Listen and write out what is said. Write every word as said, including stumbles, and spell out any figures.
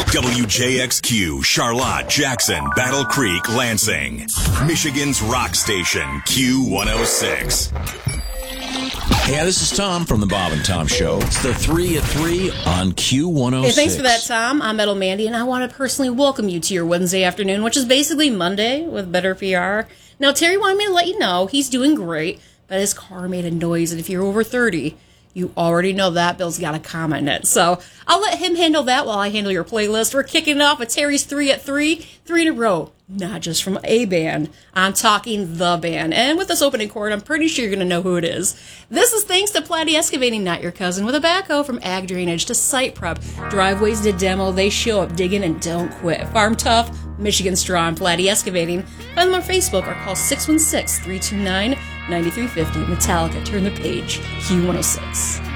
W J X Q, Charlotte, Jackson, Battle Creek, Lansing. Michigan's rock station, Q one oh six. Yeah, this is Tom from the Bob and Tom Show. It's the three at three on Q one oh six. Hey, thanks for that, Tom. I'm Metal Mandy, and I want to personally welcome you to your Wednesday afternoon, which is basically Monday with better P R. Now, Terry wanted me to let you know he's doing great, but his car made a noise, and if you're over thirty, you already know that Bill's got a comment in it. So I'll let him handle that while I handle your playlist. We're kicking it off with Terry's three at three, three in a row. Not just from a band. I'm talking the band. And with this opening chord, I'm pretty sure you're going to know who it is. This is thanks to Platy Excavating, Not Your Cousin, with a backhoe from ag drainage to site prep. Driveways to demo, they show up digging and don't quit. Farm tough, Michigan strong, Platy Excavating. Find them on Facebook or call six one six, three two nine, nine three five zero. Metallica, turn the page, Q one oh six.